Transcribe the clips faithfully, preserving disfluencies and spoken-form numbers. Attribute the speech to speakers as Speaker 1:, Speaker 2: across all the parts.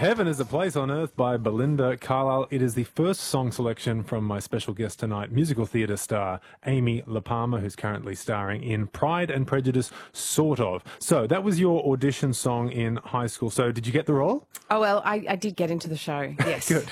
Speaker 1: Heaven is a Place on Earth by Belinda Carlisle. It is the first song selection from my special guest tonight, musical theatre star Amy LaPalmer, who's currently starring in Pride and Prejudice, sort of. So that was your audition song in high school. So did you get the role?
Speaker 2: Oh, well, I, I did get into the show, yes.
Speaker 1: Good.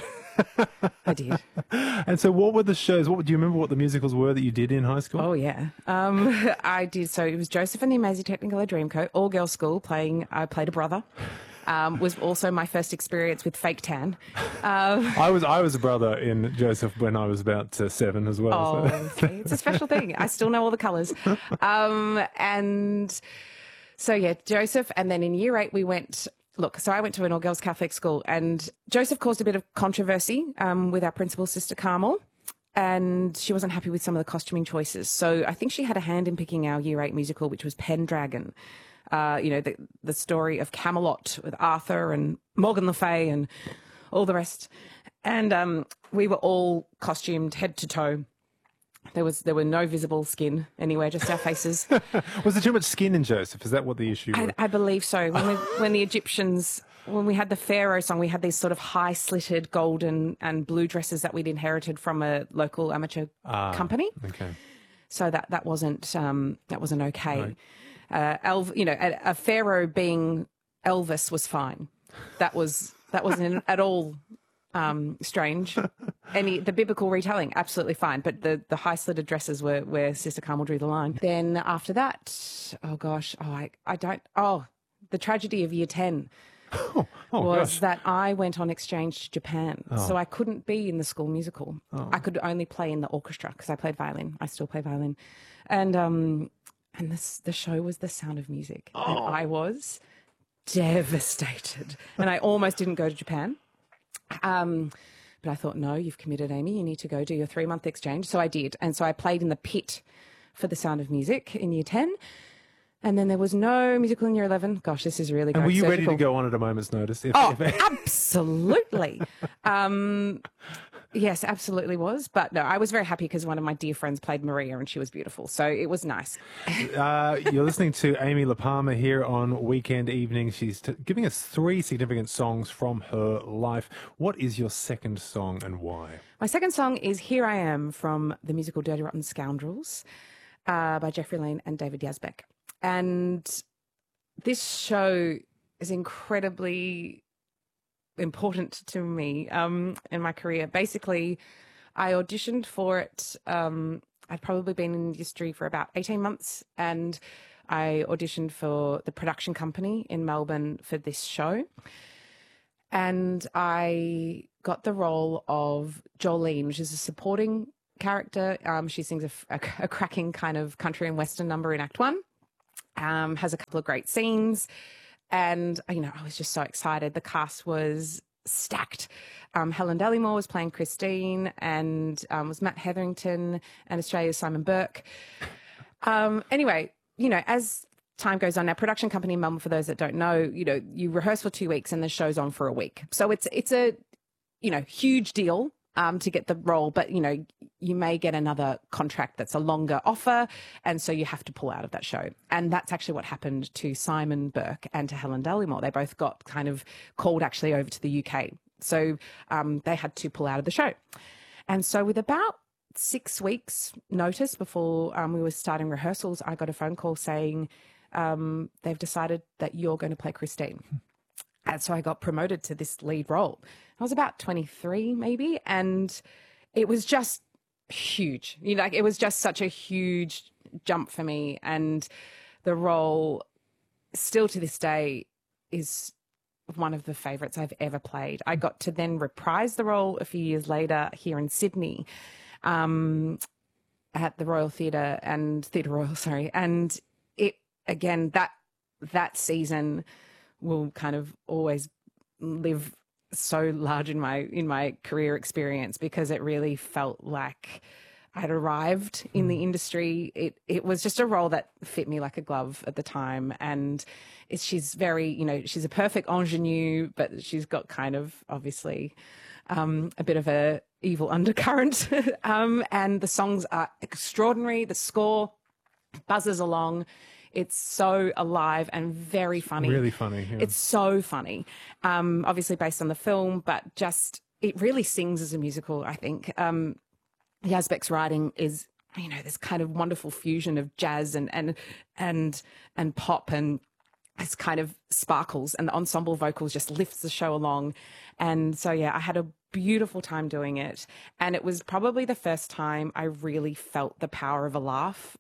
Speaker 2: I did.
Speaker 1: And so what were the shows? What do you remember what the musicals were that you did in high school?
Speaker 2: Oh, yeah. Um, I did. So it was Joseph and the Amazing Technicolor Dreamcoat, all-girls school, playing, I played a brother. Um, was also my first experience with fake tan. Um,
Speaker 1: I was I was a brother in Joseph when I was about uh, seven as well.
Speaker 2: Oh,
Speaker 1: so.
Speaker 2: see, it's a special thing. I still know all the colours. Um, and so, yeah, Joseph. And then in year eight, we went... Look, so I went to an all-girls Catholic school, and Joseph caused a bit of controversy um, with our principal, Sister Carmel, and she wasn't happy with some of the costuming choices. So I think she had a hand in picking our year eight musical, which was Pendragon. Uh, you know, the, the story of Camelot with Arthur and Morgan Le Fay and all the rest. And um, we were all costumed head to toe. There was there were no visible skin anywhere, just our faces.
Speaker 1: Was there too much skin in Joseph? Is that what the issue was?
Speaker 2: I, I believe so. When, we, when the Egyptians, when we had the Pharaoh song, we had these sort of high slitted golden and blue dresses that we'd inherited from a local amateur
Speaker 1: ah,
Speaker 2: company.
Speaker 1: Okay.
Speaker 2: So that that wasn't um, that wasn't okay.
Speaker 1: Right.
Speaker 2: Uh, Elv, you know, a, a Pharaoh being Elvis was fine. That was that wasn't at all um, strange. Any the biblical retelling, absolutely fine. But the, the high slitted dresses were where Sister Carmel drew the line. Then after that, oh gosh, oh I, I don't oh the tragedy of year ten
Speaker 1: Oh, oh,
Speaker 2: was
Speaker 1: gosh.
Speaker 2: that I went on exchange to Japan,
Speaker 1: Oh.
Speaker 2: so I couldn't be in the school musical.
Speaker 1: Oh.
Speaker 2: I could only play in the orchestra because I played violin. I still play violin, and um and this the show was The Sound of Music, and
Speaker 1: Oh.
Speaker 2: I was devastated, and I almost didn't go to Japan. Um, but I thought, no, you've committed, Amy. You need to go do your three-month exchange. So I did. And so I played in the pit for The Sound of Music in year ten. And then there was no musical in year eleven. Gosh, this is really
Speaker 1: And
Speaker 2: going
Speaker 1: were you
Speaker 2: surgical.
Speaker 1: ready to go on at a moment's notice? If,
Speaker 2: Oh,
Speaker 1: if-
Speaker 2: absolutely. um, yes, absolutely was. But no, I was very happy because one of my dear friends played Maria and she was beautiful. So it was nice.
Speaker 1: Uh, you're listening to Amy LaPalmer here on Weekend Evening. She's t- giving us three significant songs from her life. What is your second song and why?
Speaker 2: My second song is Here I Am from the musical Dirty Rotten Scoundrels uh, by Jeffrey Lane and David Yazbek. And this show is incredibly important to me um, in my career. Basically, I auditioned for it. Um, I'd probably been in the industry for about eighteen months, and I auditioned for the production company in Melbourne for this show. And I got the role of Jolene, which is a supporting character. Um, she sings a, a, a cracking kind of country and western number in Act One. Um, has a couple of great scenes, and you know I was just so excited. The cast was stacked. Um, Helen Dallimore was playing Christine, and um, was Matt Hetherington and Australia's Simon Burke. Um, anyway, you know, as time goes on, our production company in Melbourne, for those that don't know, you know, you rehearse for two weeks and the show's on for a week, so it's it's a you know huge deal. Um, to get the role, but you know, you may get another contract that's a longer offer, and so you have to pull out of that show. And that's actually what happened to Simon Burke and to Helen Dallimore. They both got kind of called actually over to the U K, so um, they had to pull out of the show. And so, with about six weeks' notice before um, we were starting rehearsals, I got a phone call saying um, they've decided that you're going to play Christine. And so I got promoted to this lead role. I was about twenty-three maybe, and it was just huge. You know, like it was just such a huge jump for me. And the role still to this day is one of the favourites I've ever played. I got to then reprise the role a few years later here in Sydney um, at the Royal Theatre and Theatre Royal, sorry. And it, again, that that season will kind of always live so large in my in my career experience, because it really felt like I'd arrived in the industry. It it was just a role that fit me like a glove at the time, and it's, she's very, you know, she's a perfect ingenue, but she's got kind of obviously um, a bit of a evil undercurrent. um, and the songs are extraordinary. The score buzzes along. It's so alive and very funny.
Speaker 1: Really funny. Yeah.
Speaker 2: It's so funny. Um, obviously based on the film, but just it really sings as a musical, I think. Um, Yazbek's writing is, you know, this kind of wonderful fusion of jazz and and and and pop, and it's kind of sparkles, and the ensemble vocals just lifts the show along. And so, yeah, I had a beautiful time doing it. And it was probably the first time I really felt the power of a laugh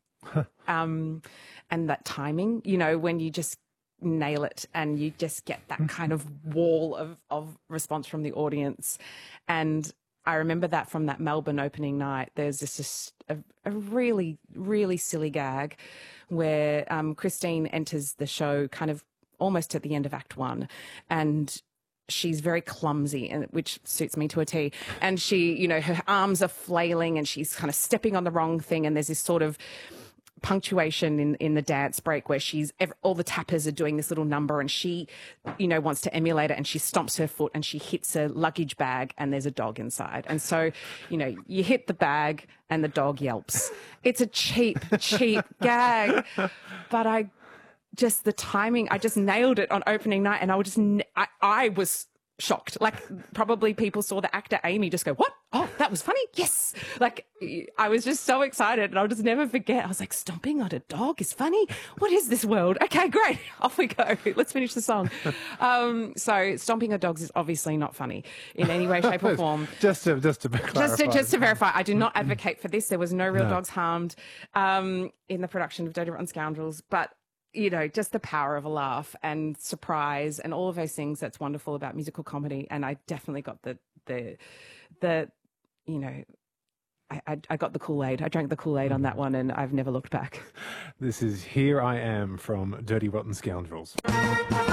Speaker 2: um, and that timing, you know, when you just nail it and you just get that kind of wall of, of response from the audience. And I remember that from that Melbourne opening night. There's this just a, a really, really silly gag where um, Christine enters the show kind of almost at the end of Act One, and she's very clumsy, and which suits me to a T. And she, you know, her arms are flailing, and she's kind of stepping on the wrong thing. And there's this sort of punctuation in, in the dance break where she's all the tappers are doing this little number, and she, you know, wants to emulate it, and she stomps her foot and she hits a luggage bag, and there's a dog inside. And so, you know, you hit the bag and the dog yelps. It's a cheap, cheap gag, but I just the timing, I just nailed it on opening night, and I was just, I, I was shocked. Like, probably people saw the actor Amy just go, what? Oh, that was funny. Yes. Like, I was just so excited, and I'll just never forget. I was like, stomping on a dog is funny. What is this world? Okay, great. Off we go. Let's finish the song. Um, so stomping on dogs is obviously not funny in any way, shape or form.
Speaker 1: Just to, just to clarify.
Speaker 2: Just to, just to verify, I do not advocate for this. There was no real
Speaker 1: No.
Speaker 2: dogs harmed um, in the production of Dirty Rotten Scoundrels, but you know, just the power of a laugh and surprise and all of those things that's wonderful about musical comedy. And I definitely got the, the, the, you know, I, I, I got the Kool-Aid. I drank the Kool-Aid on that one, and I've never looked back.
Speaker 1: This is Here I Am from Dirty Rotten Scoundrels.